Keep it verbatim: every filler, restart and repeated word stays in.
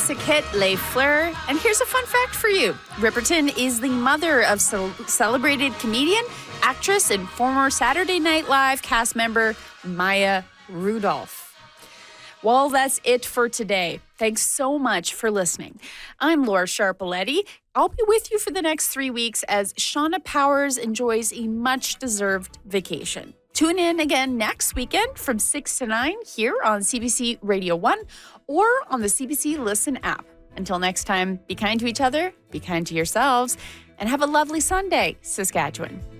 Bicyclette Les Fleurs. And here's a fun fact for you. Ripperton is the mother of ce- celebrated comedian, actress, and former Saturday Night Live cast member Maya Rudolph. Well, that's it for today. Thanks so much for listening. I'm Laura Sharpaletti. I'll be with you for the next three weeks as Shauna Powers enjoys a much-deserved vacation. Tune in again next weekend from six to nine here on C B C Radio one or on the C B C Listen app. Until next time, be kind to each other, be kind to yourselves, and have a lovely Sunday, Saskatchewan.